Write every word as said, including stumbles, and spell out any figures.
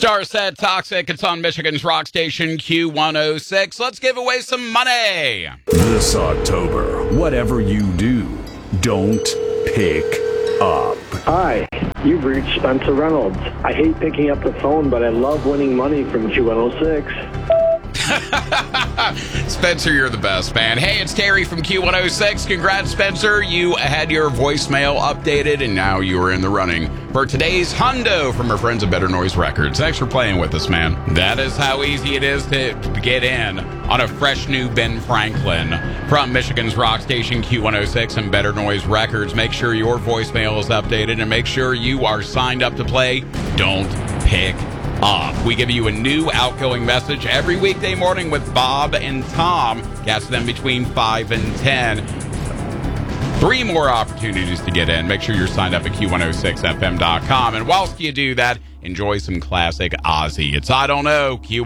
Star Set Toxic. It's on Michigan's rock station Q one oh six. Let's give away some money. This October, whatever you do, don't pick up. Hi, you've reached Spencer Reynolds. I hate picking up the phone, but I love winning money from Q one oh six. Spencer, you're the best, man. Hey, it's Terry from Q one oh six. Congrats, Spencer. You had your voicemail updated, and now you are in the running for today's hundo from our friends at Better Noise Records. Thanks for playing with us, man. That is how easy it is to get in on a fresh new Ben Franklin from Michigan's rock station Q one oh six and Better Noise Records. Make sure your voicemail is updated, and make sure you are signed up to play Don't Pick Up. We give you a new outgoing message every weekday morning with Bob and Tom. Catch them between five and ten. Three more opportunities to get in. Make sure you're signed up at Q one oh six F M dot com. And whilst you do that, enjoy some classic Ozzy. It's I Don't Know, Q